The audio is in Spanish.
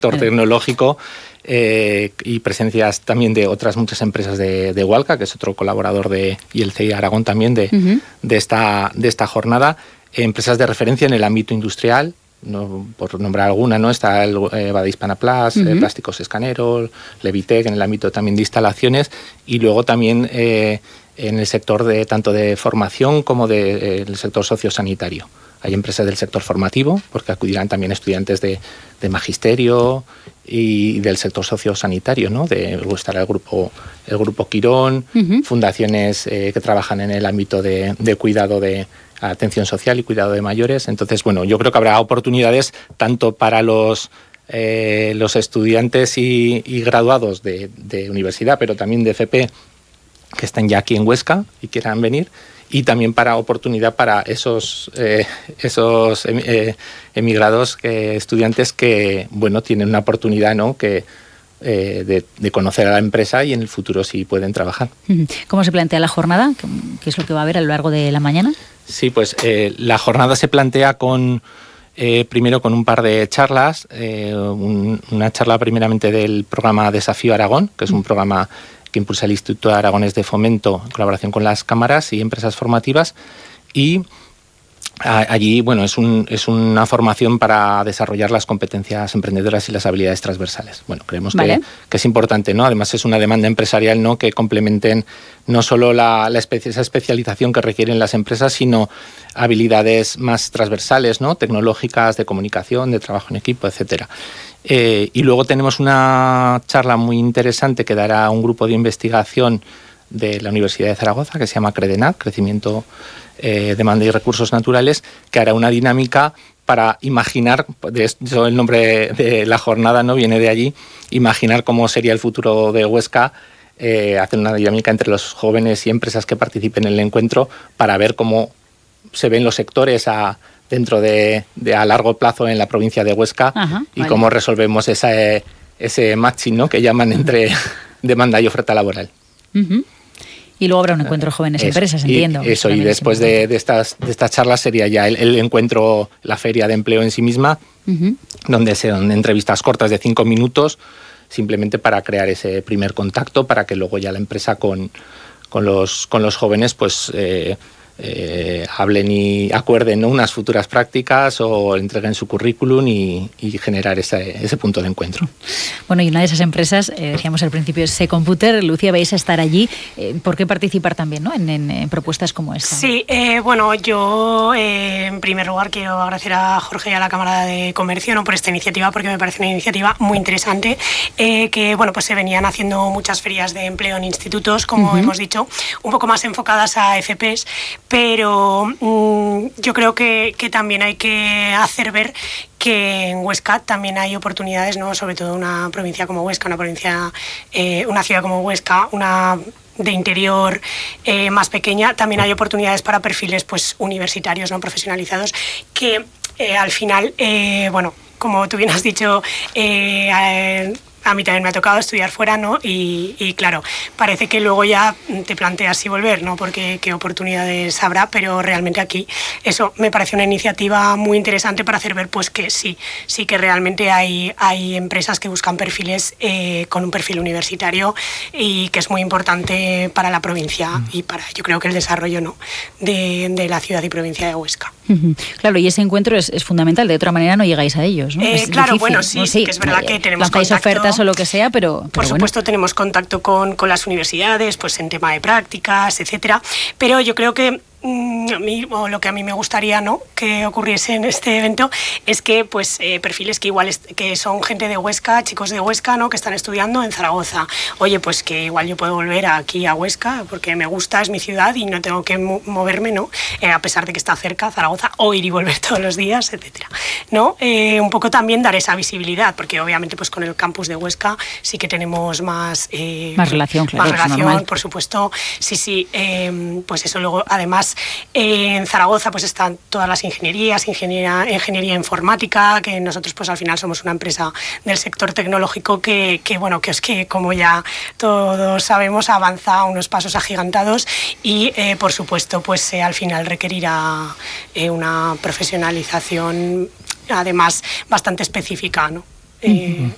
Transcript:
sector tecnológico y presencias también de otras muchas empresas de Hualca, que es otro colaborador y el CEI Aragón también de esta jornada. Empresas de referencia en el ámbito industrial, no, por nombrar alguna, ¿no? Está el Bada Hispana-Plus, Plásticos Escanero, Levitec en el ámbito también de instalaciones, y luego también en el sector tanto de formación como del sector sociosanitario. Hay empresas del sector formativo, porque acudirán también estudiantes de magisterio y del sector sociosanitario, ¿no? Estará el grupo Quirón, fundaciones que trabajan en el ámbito de cuidado de atención social y cuidado de mayores. Entonces, bueno, yo creo que habrá oportunidades tanto para los estudiantes y graduados de universidad, pero también de FP, que estén ya aquí en Huesca y quieran venir, y también para oportunidad para esos emigrados, estudiantes que, bueno, tienen una oportunidad, ¿no? De conocer a la empresa y en el futuro sí pueden trabajar. ¿Cómo se plantea la jornada? ¿Qué es lo que va a haber a lo largo de la mañana? Sí, pues la jornada se plantea primero con un par de charlas, una charla primeramente del programa Desafío Aragón, que es un programa que impulsa el Instituto Aragonés de Fomento en colaboración con las cámaras y empresas formativas, y allí, bueno, es una formación para desarrollar las competencias emprendedoras y las habilidades transversales. Bueno, creemos que es importante, ¿no? Además es una demanda empresarial, ¿no? Que complementen no solo esa especialización que requieren las empresas, sino habilidades más transversales, ¿no? Tecnológicas, de comunicación, de trabajo en equipo, etcétera. Y luego tenemos una charla muy interesante que dará un grupo de investigación de la Universidad de Zaragoza, que se llama CREDENAT, Crecimiento, Demanda y Recursos Naturales, que hará una dinámica para imaginar, de hecho el nombre de la jornada no viene de allí, imaginar cómo sería el futuro de Huesca, hacer una dinámica entre los jóvenes y empresas que participen en el encuentro para ver cómo se ven los sectores a largo plazo en la provincia de Huesca. Y cómo resolvemos ese matching, ¿no? Que llaman entre demanda y oferta laboral. Y luego habrá un encuentro de jóvenes empresas, entiendo. Y después de estas charlas sería ya el encuentro, la feria de empleo en sí misma, donde serán entrevistas cortas de 5 minutos, simplemente para crear ese primer contacto, para que luego ya la empresa con los jóvenes pues hablen y acuerden, ¿no? Unas futuras prácticas o entreguen su currículum y generar ese punto de encuentro. Bueno, y una de esas empresas, decíamos al principio, es Secomputer. Lucía, vais a estar allí. ¿Por qué participar también, ¿no? en propuestas como esta? Sí, bueno, yo en primer lugar quiero agradecer a Jorge y a la Cámara de Comercio, ¿no? Por esta iniciativa, porque me parece una iniciativa muy interesante, que bueno, pues se venían haciendo muchas ferias de empleo en institutos, como hemos dicho, un poco más enfocadas a FPs, pero yo creo que también hay que hacer ver que en Huesca también hay oportunidades, ¿no? Sobre todo una provincia como Huesca, una ciudad como Huesca, una de interior más pequeña, también hay oportunidades para perfiles pues universitarios, no profesionalizados, que al final, bueno, como tú bien has dicho, a mí también me ha tocado estudiar fuera, ¿no? Y claro, parece que luego ya te planteas si volver, ¿no? Porque qué oportunidades habrá, pero realmente aquí eso me parece una iniciativa muy interesante para hacer ver pues que sí que realmente hay empresas que buscan perfiles con un perfil universitario y que es muy importante para la provincia y para, yo creo que el desarrollo, ¿no? de la ciudad y provincia de Huesca. Claro, y ese encuentro es fundamental, de otra manera no llegáis a ellos, ¿no? Claro, difícil. Bueno, sí, que es verdad que tenemos contacto, ofertas o lo que sea, pero por supuesto tenemos contacto con las universidades, pues en tema de prácticas, etcétera, pero yo creo que lo que a mí me gustaría, ¿no? que ocurriese en este evento es que pues perfiles que igual que son gente de Huesca, chicos de Huesca, ¿no? que están estudiando en Zaragoza, oye, pues que igual yo puedo volver aquí a Huesca porque me gusta, es mi ciudad y no tengo que moverme, ¿no? A pesar de que está cerca Zaragoza, o ir y volver todos los días, etcétera, ¿no? Un poco también dar esa visibilidad, porque obviamente pues con el campus de Huesca sí que tenemos más relación, claro, más relación, por supuesto, sí, pues eso. Luego además en Zaragoza pues están todas las ingenierías, ingeniería informática, que nosotros pues al final somos una empresa del sector tecnológico que bueno, que es que como ya todos sabemos avanza a unos pasos agigantados y por supuesto pues al final requerirá una profesionalización además bastante específica, ¿no?